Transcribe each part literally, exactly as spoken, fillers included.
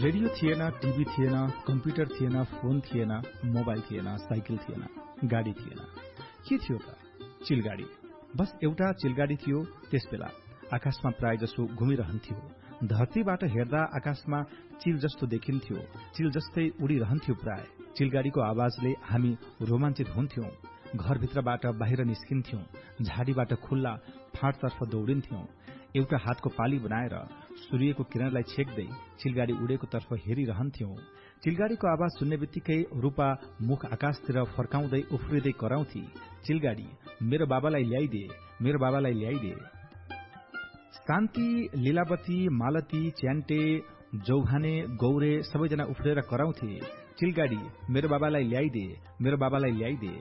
Radio थिएन, TV थिएन, computer थिएन, फोन थिएन, मोबाइल थिएन, साइकल थिएन, गाडी थिएन। के थियो त? चिलगाडी। बस एउटा चिलगाडी थियो। त्यसबेला आकाशमा प्राय जसो घुमिरहन्थ्यो। धरतीबाट हेर्दा आकाशमा चिल जस्तो देखिन्थ्यो। चिल जस्तै उडिरहन्थ्यो प्राय। चिलगाडीको आवाजले हामी रोमाञ्चित हुन्थ्यौं। घरभित्रबाट बाहिर निस्किन्थ्यौं। झाडीबाट खुल्ला फाँटतर्फ दौडिन्थ्यौं। एउटा हातको पाली बनाएर सूर्यको किरणलाई छेक्दै चिलगाडी उडेको तर्फ हेरिरहन्थ्यौं। चिलगाडीको आवाज सुन्ने बित्तिकै रूपा मुख आकाशतिर फर्काउँदै उफ्रिँदै कराउँथी, चिलगाडी मेरो बाबालाई ल्याइदे, मेरो बाबालाई ल्याइदे। शान्ति, लीलावती, मालती, च्यान्टे, जौभाने, गौरे सबैजना उफ्रेर कराउँथे, चिलगाडी मेरो बाबालाई ल्याइदे, मेरो बाबालाई ल्याइदे।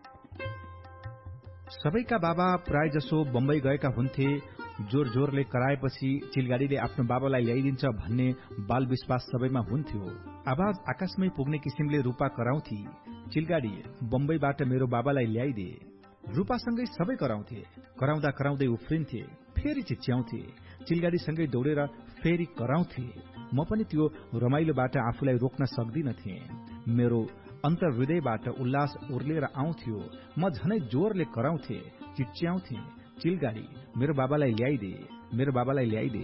सबैका बाबा प्राय जसो बम्बई गएका हुन्थे। जोर जोरले कराएपछि चिलगाडीले आफ्नो बाबालाई ल्याइदिन्छ भन्ने बाल विश्वास सबैमा हुन्थ्यो। आवाज आकाशमै पुग्ने किसिमले रूपा कराउँथी, चिलगाडी बम्बईबाट मेरो बाबालाई ल्याइदे। रूपासँगै सबै कराउँथे। कराउँदा कराउँदै उफ्रिन्थे, फेरि चिच्याउँथे। चिलगाडीसँगै दौडेर फेरि कराउँथे। म पनि त्यो रमाइलोबाट आफूलाई रोक्न सक्दिनथे। मेरो अन्तर्हृदयबाट उल्लास उर्लेर आउँथ्यो। म झनै जोरले कराउँथे, चिच्याउँथे, चिलगाडी मेरो बाबालाई ल्याइदे, मेरो बाबालाई ल्याइदे।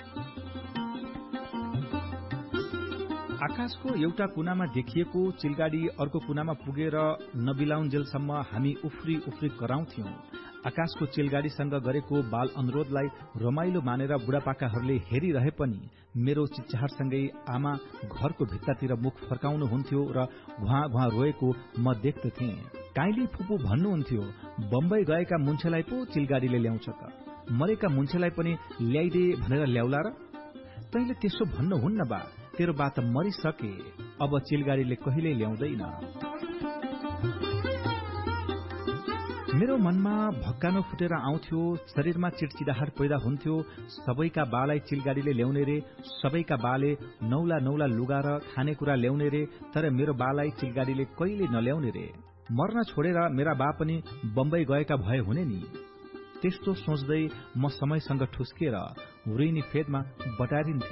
आकाशको एउटा कुनामा देखिएको चिलगाडी अर्को कुनामा पुगेर नबिलाउन्जेलसम्म हामी उफ्री उफ्री कराउँथ्यौं। आकाशको चिलगाडीसँग गरेको बाल अनुरोधलाई रमाइलो मानेर बुढापाकाहरूले हेरिरहे पनि मेरो चिच्चाहारसँगै आमा घरको भित्तातिर मुख फर्काउनुहुन्थ्यो र घुवा घुवा रोएको म देख्दथे। काइली फुपू भन्नुहुन्थ्यो, बम्बई गएका मुन्छेलाई पो चिलगाडीले ल्याउँछ त, मरेका मुन्छेलाई पनि ल्याइदे भनेर ल्याउला र? तैले त्यसो भन्नुहुन्न बा, तेरो बा त मरिसके, अब चिलगाडीले कहिल्यै ल्याउँदैन। मेरो मनमा भक्कानो फुटेर आउँथ्यो। शरीरमा चिडचिडाहट पैदा हुन्थ्यो। सबैका बालाई चिलगाडीले ल्याउने रे, सबैका बाले नौला नौला लुगा र खानेकुरा ल्याउने रे, तर मेरो बालाई चिलगाडीले कहिले नल्याउने रे। मर्न छोडेर मेरा बा पनि बम्बई गएका भए हुने नि। त्यस्तो सोच्दै म समयसँग ठुस्केर हुरिनी फेदमा बटारिन्थे।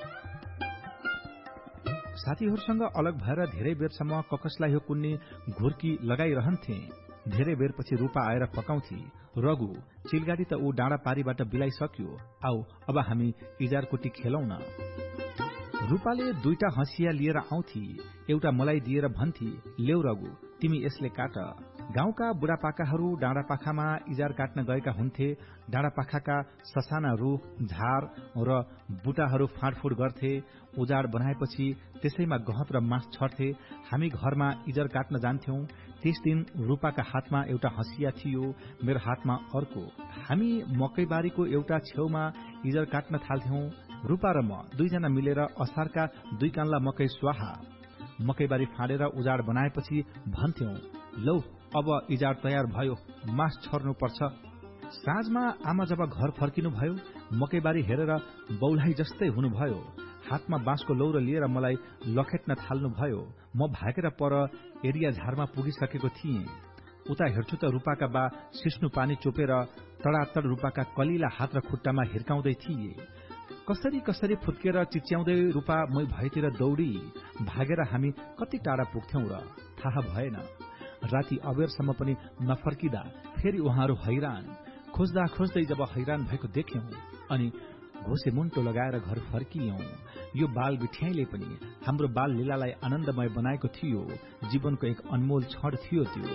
साथीहरूसँग अलग भएर धेरै बेरसम्म ककसलाई हो कुन्नी घुर्की लगाइरहन्थे। धेरै बेरपछि रूपा आएर पकाउँथी, रघु चिलगाडी त ऊ डाँडा पारीबाट बिलाइसक्यो, आऊ अब हामी इजारकोटी खेलौं न। रूपाले दुईटा हँसिया लिएर आउँथी। एउटा मलाई दिएर भन्थी, लेउ रघु तिमी यसले काट। गाउँका बुढापाकाहरू डाँडापाखामा इजार काट्न गएका हुन्थे। डाँडापाखाका ससाना रूख, झार र बुटाहरू फाँडफुँड गर्थे। उजाड बनाएपछि त्यसैमा गहत र मास छर्थे। हामी घरमा इजार काट्न जान्थ्यौं। त्यस दिन रूपाका हातमा एउटा हँसिया थियो, मेरो हातमा अर्को। हामी मकैबारीको एउटा छेउमा इजार काट्न थाल्थ्यौं। रूपा र म दुईजना मिलेर असारका दुई कान्ला मकै स्वाहा। मकैबारी फाँडेर उजाड बनाएपछि भन्थ्यौं, लौ अब इजार तयार भयो, मास छर्नु पर्छ। साँझमा आमा जब घर फर्किनुभयो, मकैबारी हेरेर बौलाई जस्तै हुनुभयो। हातमा बाँसको लौरो लिएर मलाई लखेट्न थाल्नुभयो। म भागेर पर एरिया झारमा पुगिसकेको थिएँ। उता हेर्छु त रूपाका बा सिस्नु पानी चोपेर तडातड रूपाका कलिला हात र खुट्टामा हिर्काउँदै थिए। कसरी कसरी फुत्केर चिच्याउँदै रूपा मै भएतिर दौडी। भागेर हामी कति टाढा पुग्थ्यौं र थाहा भएन। राति अबेरसम्म पनि नफर्किँदा फेरि उहाँहरू हैरान। खोज्दा खोज्दै जब हैरान भएको देख्यौं अनि घोसे मुन्टो लगाएर घर फर्कियौं। यो बाल बिठ्याइले पनि हाम्रो बाल लीलालाई आनन्दमय बनाएको थियो। जीवनको एक अनमोल क्षण थियो त्यो।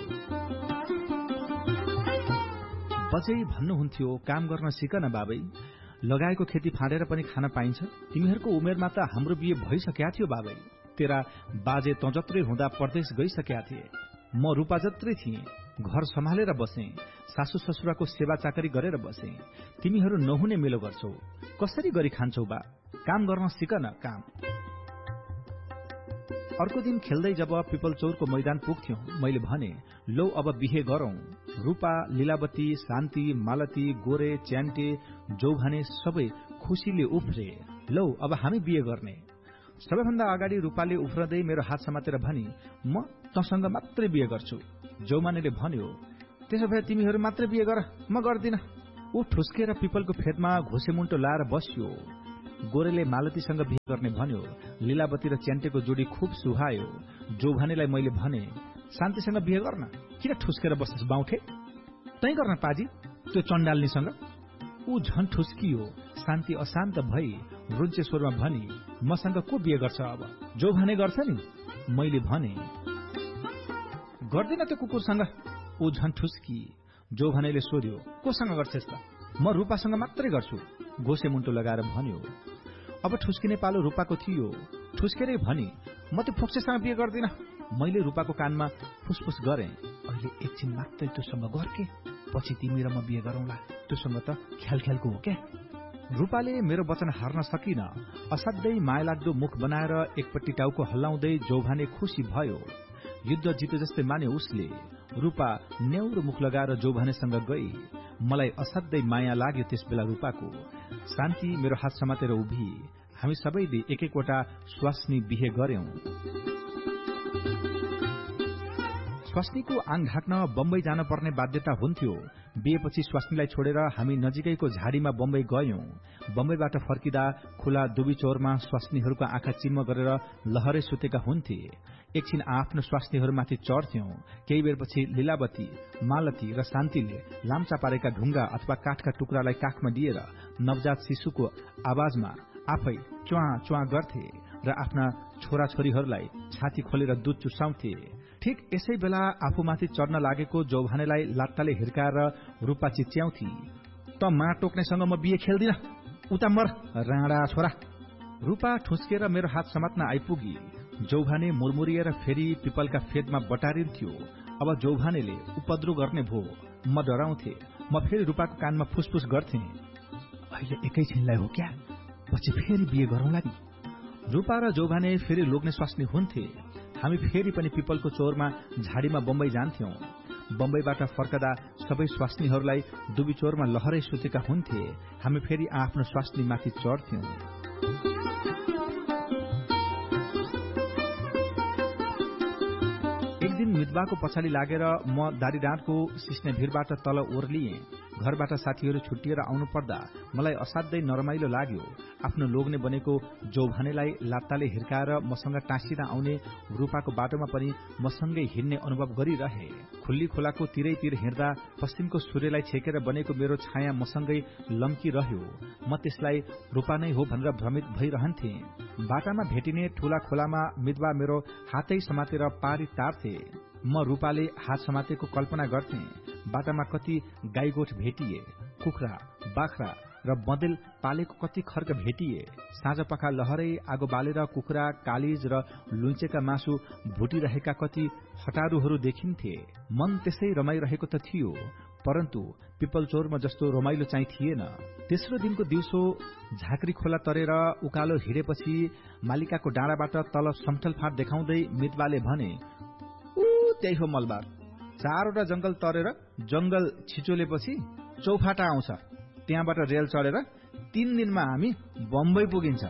बजै भन्नुहुन्थ्यो, काम गर्न सिक न बाबै, लगाएको खेती फाँडेर पनि खान पाइन्छ। तिमीहरूको उमेरमा त हाम्रो बिहे भइसक्या थियो बाबै। तेरा बाजे त जत्रै हुँदा परदेश गइसक्या थिए। म रूपा जत्रै थिएँ। घर सम्हालेर बसे, सासू ससुराको सेवा चाकरी गरेर बसे। तिमीहरू नहुने मेलो गर्छौ, कसरी गरी खान्छौ बा? काम गर्न सिक न काम। अर्को दिन खेल्दै जब पिपलचौरको मैदान पुग्थ्यौं, मैले भने, लौ अब बिहे गरौं। रूपा, लीलावती, शान्ति, मालती, गोरे, च्यान्टे, जौभाने सबै खुशीले उफ्रे, लौ अब हामी बिहे गर्ने। सबैभन्दा अगाडि रूपाले उफ्रदै मेरो हात समातेर भनी, म तसँग मात्रै बिहे गर्छु। जौमानेले भन्यो, त्यसो भए तिमीहरू मात्रै बिहे गर, म गर्दिन। ऊ ठुस्केर पिपलको फेदमा घोसेमुन्टो लाएर बस्यो। गोरेले मालतीसँग बिहे गर्ने भन्यो। लीलावती र च्यान्टेको जोडी खुब सुहायो। जोभानेलाई मैले भने, शान्तिसँग बिहे गर्न, किन ठुस्केर बस्छस् बाउठे? तै गर्न पाजी त्यो चण्डाल्नीसँग। ऊ झन ठुस्कियो। शान्ति अशान्त भई रुन्चे स्वरमा भनी, मसँग को बिहे गर्छ अब? जोभाने गर्छ नि। मैले भने, गर्दिन त्यो कुकुरसँग। ऊ झन ठुस्की। जोभानेले सोध्यो, कोसँग गर्छस् त? म रूपासँग मात्रै गर्छु। घोसे मुन्टो लगाएर भन्यो। अब ठुस्किने पालो रूपाको थियो। ठुस्केरै भनी, म त्यो फोक्सेसँग बिहे गर्दिन। मैले रूपाको कानमा फुसफुस गरेँ, अहिले एकछिन मात्रै त्योसँग गर्के, पछि तिमी र म बिहे गरौँला। त्योसँग त ख्याल ख्यालको हो क्या। रूपाले मेरो वचन हार्न सकिन। असाध्यै मायालाग्दो मुख बनाएर एकपट्टि टाउको हल्लाउँदै जोभाने खुसी भयो। युद्ध जिते जस्तै माने उसले। रूपा न्याउरो मुख लगाएर जोभानेसँग गई। मलाई असाध्यै माया लाग्यो त्यस बेला रूपाको। शान्ति मेरो हात समातेर उभि। हामी सबैले एक एकवटा स्वास्नी बिहे गर्यौं। स्वास्नीको आङ ढाक्न बम्बई जान पर्ने बाध्यता हुन्थ्यो। बिहेपछि स्वास्नीलाई छोडेर हामी नजिकैको झाडीमा बम्बई गयौं। बम्बईबाट फर्किदा खुला दुबीचौरमा स्वास्नीहरूका आँखा चिम्म गरेर लहरै सुतेका हुन्थे। एकछिन आफ्नो स्वास्नीहरूमाथि चढ्थ्यौं। केही बेरपछि लीलावती, मालती र शान्तिले लाम्चा पारेका ढुङ्गा अथवा काठका टुक्रालाई काखमा लिएर नवजात शिशुको आवाजमा आफै च्वा च्वा गर्थे र आफ्ना छोराछोरीहरूलाई छाती खोलेर दूध चुसाउँथे। ठिक यसै बेला आफूमाथि चढ्न लागेको जोभानेलाई लात्ताले हिर्काएर रूपा चिच्याउँथी, त मा टोक्नेसँग म बिहे खेल्दिन, उता मर राणा छोरा। रूपा ठुस्केर मेरो हात समात्न आइपुगी। जोभाने मुरमुरिएर फेरि पिपलका फेदमा बटारिन्थ्यो। अब जोभानेले उपद्रो गर्ने भो। म डराउँथे। म फेरि रूपाको कानमा फुसफुस गर्थे, अहिले एकैछिनलाई हो क्या, पछि फेरि बिहे गरौँला नि। रूपा र जोभाने फेरि लोग्ने स्वास्नी हुन्थे। हामी फेरि पनि पिपलको चौरमा झाडीमा बम्बई जान्थ्यौं। बम्बईबाट फर्कदा सबै स्वास्नीहरूलाई दुबीचौरमा लहरै सुतेका हुन्थे। हामी फेरि आफ्नो स्वास्नीमाथि चढ्थ्यौं। एक दिन मितबाको पछाडि लागेर म दारीडाँडको सिस्ने भिरबाट तल ओर्लिएँ। घरबाट साथीहरू छुट्टिएर आउनु पर्दा मलाई असाध्यै नरमाइलो लाग्यो। आफ्नो लोग्ने बनेको जोभानेलाई लात्ताले हिर्काएर मसँग टाँसिन आउने रूपाको बाटोमा पनि मसँगै हिँड्ने अनुभव गरिरहे। खुल्ली खोलाको तिरैतिर हिँड्दा पश्चिमको सूर्यलाई छेकेर बनेको मेरो छाया मसँगै लम्किरह्यो। म त्यसलाई रूपा नै हो भनेर भ्रमित भइरहन्थे। बाटामा भेटिने ठूला खोलामा मितबा मेरो हातै समातेर पारी तार्थे। म रूपाले हात समातेको कल्पना गर्थे। बाटामा कति गाईगोठ भेटिए, कुखुरा, बाख्रा र बँदेल पालेको कति खर्क भेटिए। साँझपखा लहरै आगो बालेर कुखुरा, कालिज र लुइँचेका मासु भुटिरहेका कति हटारूहरू देखिन्थे। मन त्यसै रमाइरहेको त थियो, परन्तु पिपलचौरमा जस्तो रमाइलो चाहिँ थिएन। तेस्रो दिनको दिउँसो झाँक्री खोला तरेर उकालो हिँडेपछि मालिकाको डाँडाबाट तल समथल फाँट देखाउँदै मितबाले भने, ऊ त्यही हो मलबार। चारवटा जंगल तरेर जंगल छिचोलेपछि चौफाटा आउँछ। त्यहाँबाट रेल चढेर तीन दिनमा हामी बम्बई पुगिन्छ।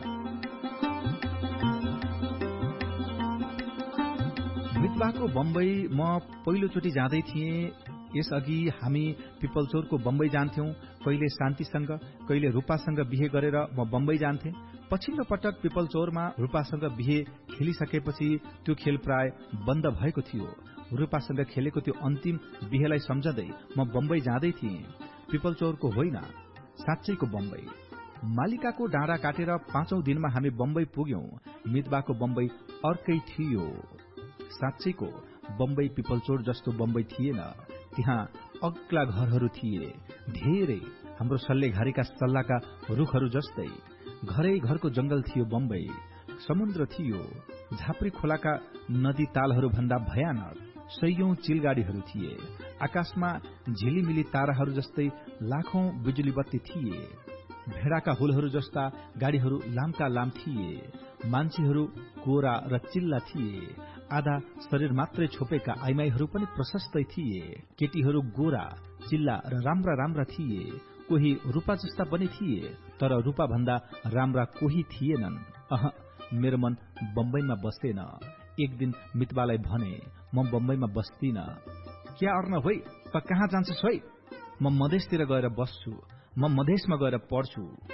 मितबाको बम्बई म पहिलोचोटि जाँदै थिएँ। यसअघि हामी पिपलचौरको बम्बई जान्थ्यौं। कहिले शान्तिसँग, कहिले रूपासँग बिहे गरेर म बम्बई जान्थे। पछिल्लो पटक पिपलचौरमा रूपासँग बिहे खेलिसकेपछि त्यो खेल प्राय बन्द भएको थियो। रूपासँग खेलेको त्यो अन्तिम बिहेलाई सम्झँदै म बम्बई जाँदै थिएँ। पिपलचौरको होइन, साँच्चैको बम्बई। मालिकाको डाँडा काटेर पाँचौं दिनमा हामी बम्बई पुग्यौं। मितबाको बम्बई अर्कै थियो। साँच्चैको बम्बई पिपलचौर जस्तो बम्बई थिएन। त्यहाँ अग्ला घरहरू थिए, धेरै हाम्रो सल्लेघारीका सल्लाका रूखहरू जस्तै। घरै घरको जंगल थियो बम्बई। समुद्र थियो, झापरी खोलाका नदी तालहरू भन्दा भयानक। सयौं चिलगाडीहरू थिए। आकाशमा झिलिमिली ताराहरू जस्तै लाखौं बिजुली बत्ती थिए। भेडाका हुलहरू जस्ता गाडीहरू लामका लाम थिए। मान्छेहरू गोरा र चिल्ला थिए। आधा शरीर मात्रै छोपेका आइमाईहरू पनि प्रशस्तै थिए। केटीहरू गोरा, चिल्ला र राम्रा राम्रा थिए। कोही रूपा जस्ता पनि थिए, तर रूपा भन्दा राम्रा कोही थिएनन्। अह, मेरो मन बम्बईमा बस्दैन। एक दिन मितबालाई भने, म बम्बईमा बस्दिन। क्या अर्न होइ, त कहाँ जान्छस् होइ? म मधेसतिर गएर बस्छु। म मधेसमा गएर पढ्छु।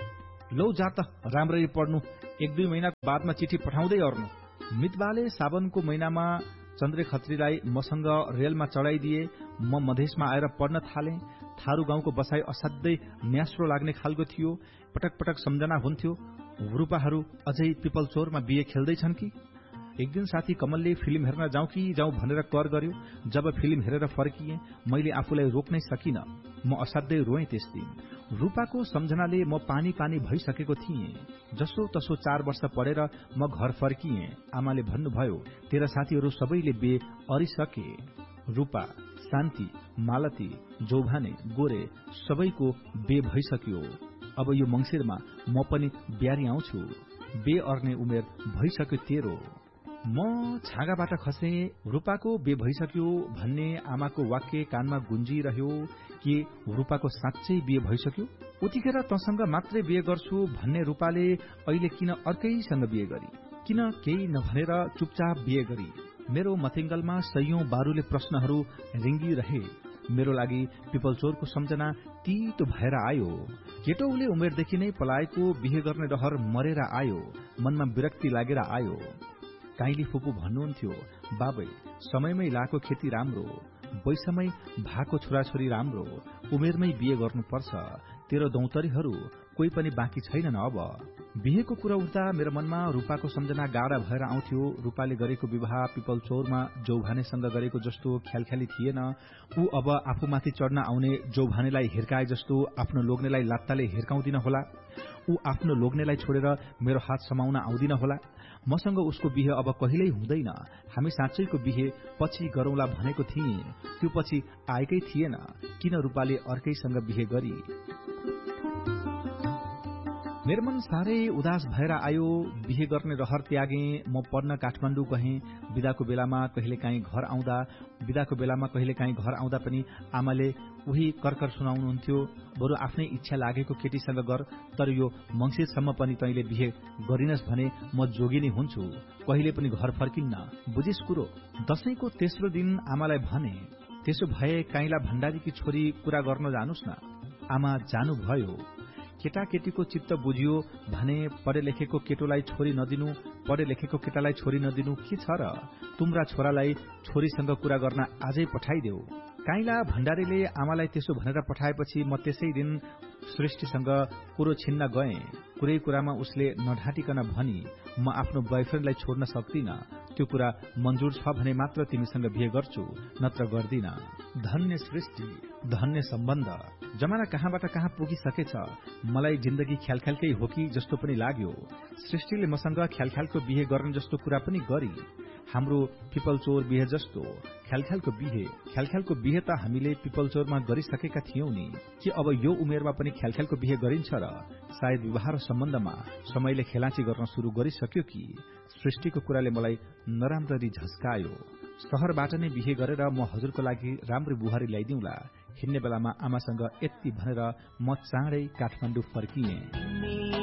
लौ जा त राम्ररी पढ्नु, एक दुई महिना बादमा चिठी पठाउँदै अर्नु। मितबाले सावनको महिनामा चन्द्रे खत्रीलाई मसँग रेलमा चढाइदिए। म मधेसमा आएर पढ्न थाले। थारू गाउँको बसाई असाध्यै न्यास्रो लाग्ने खालको थियो। पटक पटक सम्झना हुन्थ्यो, रूपाहरू अझै पिपलचोरमा बिहे खेल्दैछन् कि। एक दिन साथी कमलले फिल्म हेर्न जाउँ कि जाउँ भनेर कर गर्यो। जब फिल्म हेरेर फर्किए मैले आफूलाई रोक्नै सकिन। म असाध्यै रोएँ त्यस दिन। रूपाको सम्झनाले म पानी पानी भइसकेको थिएँ। जसो तसो चार वर्ष पढेर म घर फर्किएँ। आमाले भन्नुभयो, तेरा साथीहरू सबैले बिहे अरिसके। रूपा, शान्ति, मालती, जौभाने, गोरे सबैको बिहे भइसक्यो। अब यो मंसिरमा म पनि ब्यारी आउँछु। बे अर्ने उमेर भइसक्यो तेरो। म छाँगाबाट खसे। रूपाको बे भइसक्यो भन्ने आमाको वाक्य कानमा गुन्जिरह्यो कि रूपाको साँच्चै बिहे भइसक्यो। उतिखेर तसँग मात्रै बिहे गर्छु भन्ने रूपाले अहिले किन अर्कैसँग बिहे गरी, किन केही नभनेर चुपचाप बिहे गरी। मेरो मथिङ्गलमा सयौं बारूले प्रश्नहरू रिङ्गिरहे। मेरो लागि पिपलचोरको सम्झना तीतो भएर आयो। केटौले उमेरदेखि नै पलाएको बिहे गर्ने रहर मरेर आयो। मनमा विरक्ति लागेर आयो। काइली फुपू भन्नुहुन्थ्यो, बाबै समयमै लाको खेती राम्रो, वैसमै भएको छोराछोरी राम्रो, उमेरमै बिहे गर्नुपर्छ। तेरो दौतरीहरू कोही पनि बाँकी छैनन्। अब बिहेको कुरा उठ्दा मेरो मनमा रूपाको सम्झना गाढा भएर आउँथ्यो। रूपाले गरेको विवाह पिपलचौरमा जौभानेसँग गरेको जस्तो ख्यालख्याली थिएन। ऊ अब आफूमाथि चढ्न आउने जौभानेलाई हिर्काए जस्तो आफ्नो लोग्नेलाई लात्ताले हिर्काउँदिन होला। ऊ आफ्नो लोग्नेलाई छोडेर मेरो हात समाउन आउँदिन होला। मसँग उसको बिहे अब कहिल्यै हुँदैन। हामी साँच्चैको बिहे पछि गरौंला भनेको थिएँ, त्यो पछि आएकै थिएन। किन रूपाले अर्कैसँग बिहे गरी। मेरो मन साह्रै उदास भएर आयो। बिहे गर्ने रहर त्यागे। म पढ्न काठमाडौँ गएँ। बिदाको बेलामा कहिलेकाहीँ घर आउँदा बिदाको बेलामा कहिलेकाहीँ घर आउँदा पनि आमाले उही कर्कर सुनाउनुहुन्थ्यो, बरु आफ्नै इच्छा लागेको केटीसँग गर, तर यो मंसिरसम्म पनि तैँले बिहे गरिनस् भने म जोगी नै हुन्छु, कहिले पनि घर फर्किन्न। बुझिस् कुरो। दशैंको तेस्रो दिन आमालाई भने, त्यसो भए काइला भण्डारीकी छोरी कुरा गर्न जानुस् न। आमा जानुभयो। केटाकेटीको चित्त बुझियो भने पढे लेखेको केटोलाई छोरी नदिनु, पढे लेखेको केटालाई छोरी नदिनु के छ र। तुम्रा छोरालाई छोरीसँग कुरा गर्न आजै पठाइदेऊ। काइला भण्डारीले आमालाई त्यसो भनेर पठाएपछि म त्यसै दिन सृष्टिसँग कुरो छिन्न गएँ। कुरै कुरामा उसले नढाँटिकन भनी, म आफ्नो बोयफ्रेन्डलाई छोड्न सक्दिन। त्यो कुरा मन्जुर छ भने मात्र तिमीसँग बिहे गर्छु, नत्र गर्दिन। धन्य सृष्टि, धन्य सम्बन्ध। जमाना कहाँबाट कहाँ पुगिसकेछ। मलाई जिन्दगी ख्यालख्यालकै हो कि जस्तो पनि लाग्यो। सृष्टिले मसँग ख्यालख्यालको बिहे गर्ने जस्तो कुरा पनि गरी। हाम्रो पिपलचोर बिहे जस्तो ख्यालख्यालको बिहे ख्यालख्यालको बिहे त हामीले पिपलचोरमा गरिसकेका थियौं नि। के अब यो उमेरमा पनि ख्यालख्यालको बिहे गरिन्छ र? सायद विवाह र सम्बन्धमा समयले खेलाची गर्न शुरू गरिसक्यो कि। सृष्टिको कुराले मलाई नराम्ररी झस्कायो। शहरबाट नै बिहे गरेर म हजुरको लागि राम्रो बुहारी ल्याइदिउँला। हिँड्ने बेलामा आमासँग यति भनेर म चाँडै काठमाडौँ फर्किएँ।